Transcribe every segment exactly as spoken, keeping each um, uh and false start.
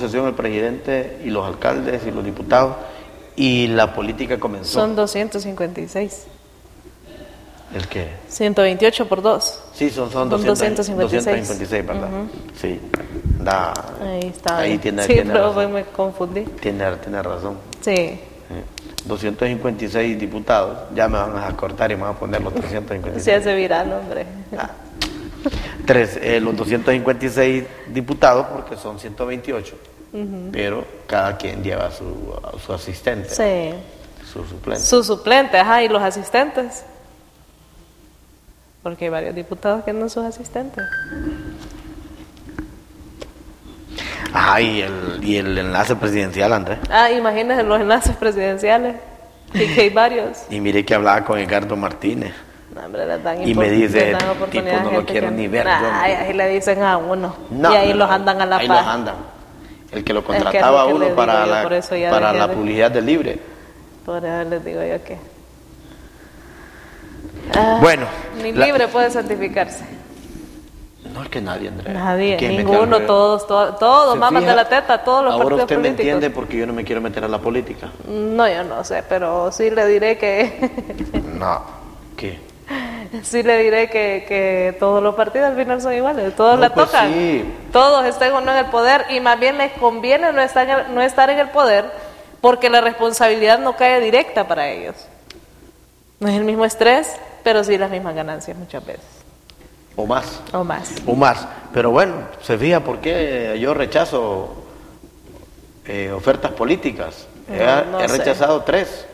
posesión el presidente y los alcaldes y los diputados y la política comenzó. Son doscientos cincuenta y seis. ¿El qué? ciento veintiocho por dos. Sí, son, son, son doscientos, doscientos cincuenta y seis. doscientos cincuenta y seis, ¿verdad? Uh-huh. Sí. Da, ahí está. Ahí tiene, sí, tiene pero razón. me confundí. Tiene, tiene razón. Sí. doscientos cincuenta y seis diputados. Ya me van a cortar y me van a poner los trescientos cincuenta y seis. Se hace viral, hombre. Ah. Tres, eh, los doscientos cincuenta y seis diputados, porque son ciento veintiocho. Uh-huh. Pero cada quien lleva su, su asistente. Sí. Su suplente. Su suplente, ajá, y los asistentes. Porque hay varios diputados que no son sus asistentes. Ah, y el, y el enlace presidencial, Andrés. Ah, imagínense los enlaces presidenciales. Y que hay varios. Y mire que hablaba con Edgardo Martínez. No, hombre, le dan y me dice, le dan tipo, no lo quiero que... ni ver. Ay, ahí le dicen a uno. No, y ahí no, los andan a la ahí paz. los andan. El que lo contrataba a uno para la, para la publicidad del Libre. Por eso les digo yo que... Ah, bueno. Ni la... Libre puede santificarse. No es que nadie, Andrea. Nadie, ninguno, todos, todos, todos mamas de la teta, todos los partidos políticos. Ahora usted me entiende porque yo no me quiero meter a la política. No, yo no sé, pero sí le diré que... no, ¿qué? Sí le diré que, que todos los partidos al final son iguales, todos no, la pues tocan, sí. Todos estén o no en el poder y más bien les conviene no estar, en el, no estar en el poder porque la responsabilidad no cae directa para ellos. No es el mismo estrés, pero sí las mismas ganancias muchas veces. O más. O más. O más. Pero bueno, se fija por qué yo rechazo eh, ofertas políticas. No, he, no he sé. rechazado tres.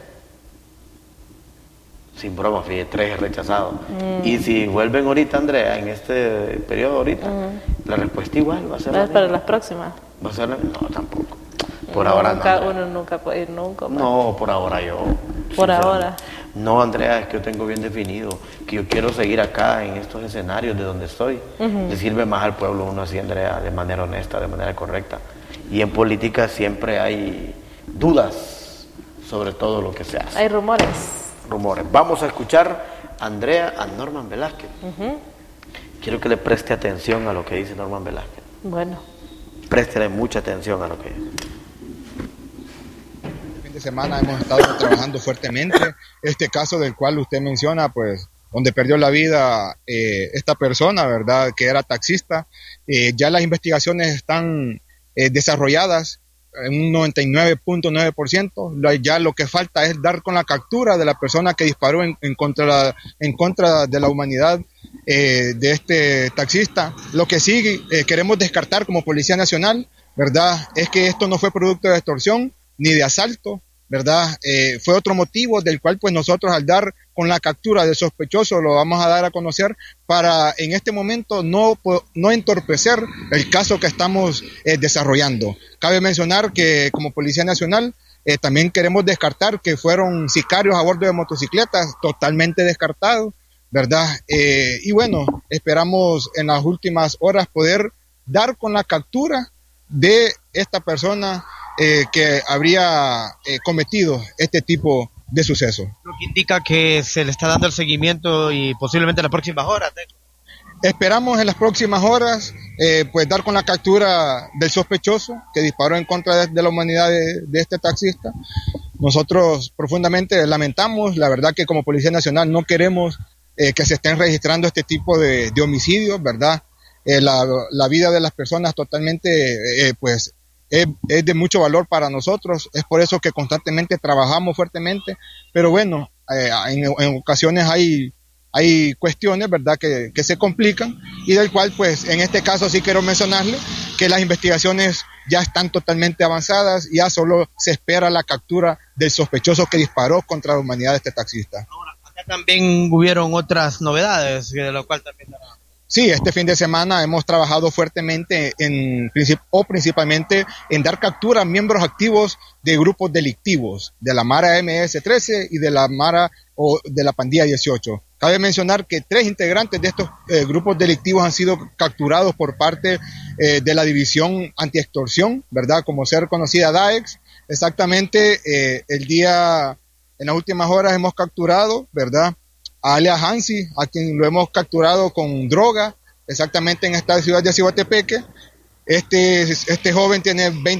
Sin broma, fíjate, tres he rechazado. Mm. Y si vuelven ahorita, Andrea, en este periodo ahorita, mm. la respuesta igual va a ser la ¿Es para las próximas? ¿Va a ser la misma? No, tampoco. Por no, ahora nunca, no. Uno nunca puede ir nunca. Man. No, por ahora yo. Por ahora. No, Andrea, es que yo tengo bien definido que yo quiero seguir acá en estos escenarios de donde estoy. Uh-huh. Le sirve más al pueblo uno así, Andrea, de manera honesta, de manera correcta. Y en política siempre hay dudas sobre todo lo que se hace. Hay rumores. Rumores. Vamos a escuchar, Andrea, a Norman Velázquez. Uh-huh. Quiero que le preste atención a lo que dice Norman Velázquez. Bueno. Préstele mucha atención a lo que dice. De semana hemos estado trabajando fuertemente este caso del cual usted menciona, pues donde perdió la vida eh, esta persona, verdad, que era taxista. Eh, ya las investigaciones están eh, desarrolladas en un noventa y nueve punto nueve por ciento. Ya lo que falta es dar con la captura de la persona que disparó en, en, contra, en contra de la humanidad eh, de este taxista. Lo que sí eh, queremos descartar como Policía Nacional, verdad, es que esto no fue producto de extorsión ni de asalto, ¿verdad? Eh, fue otro motivo del cual pues nosotros al dar con la captura del sospechoso lo vamos a dar a conocer para en este momento no, no entorpecer el caso que estamos eh, desarrollando. Cabe mencionar que como Policía Nacional eh, también queremos descartar que fueron sicarios a bordo de motocicletas, totalmente descartados, ¿verdad? Eh, y bueno, esperamos en las últimas horas poder dar con la captura de esta persona Eh, que habría eh, cometido este tipo de suceso. Lo que indica que se le está dando el seguimiento y posiblemente en las próximas horas. ¿eh? Esperamos en las próximas horas eh, pues dar con la captura del sospechoso que disparó en contra de, de la humanidad de, de este taxista. Nosotros profundamente lamentamos, la verdad que como Policía Nacional no queremos eh, que se estén registrando este tipo de, de homicidios, ¿verdad? Eh, la, la vida de las personas totalmente eh, pues Es, es de mucho valor para nosotros, es por eso que constantemente trabajamos fuertemente, pero bueno, eh, en, en ocasiones hay, hay cuestiones, ¿verdad?, que, que se complican y del cual, pues, en este caso sí quiero mencionarle que las investigaciones ya están totalmente avanzadas, ya solo se espera la captura del sospechoso que disparó contra la humanidad de este taxista. Ahora, acá también hubieron otras novedades, de lo cual también... Sí, este fin de semana hemos trabajado fuertemente en o principalmente en dar captura a miembros activos de grupos delictivos de la Mara M S trece y de la Mara o de la Pandilla dieciocho. Cabe mencionar que tres integrantes de estos eh, grupos delictivos han sido capturados por parte eh, de la División Antiextorsión, ¿verdad? Como ser conocida D A E X. Exactamente eh, el día, en las últimas horas hemos capturado, ¿verdad?, a alias Hansi, a quien lo hemos capturado con droga, exactamente en esta ciudad de Ciguatepeque. Este, este joven tiene veinte